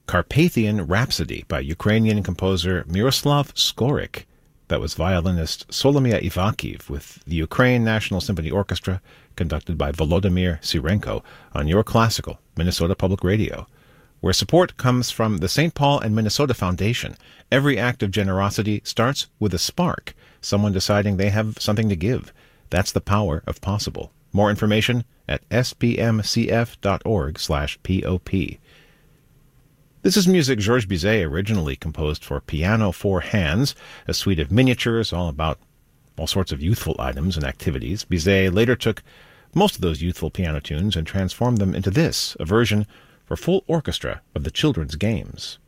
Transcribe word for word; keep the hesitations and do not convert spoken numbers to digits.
Carpathian Rhapsody by Ukrainian composer Miroslav Skorik. That was violinist Solomia Ivakiv with the Ukraine National Symphony Orchestra, conducted by Volodymyr Sirenko on Your Classical, Minnesota Public Radio, where support comes from the Saint Paul and Minnesota Foundation. Every act of generosity starts with a spark, someone deciding they have something to give. That's the power of possible. More information at s p m c f dot org slash p o p. This is music Georges Bizet originally composed for piano four hands, a suite of miniatures all about all sorts of youthful items and activities. Bizet later took most of those youthful piano tunes and transformed them into this, a version for full orchestra of the children's games.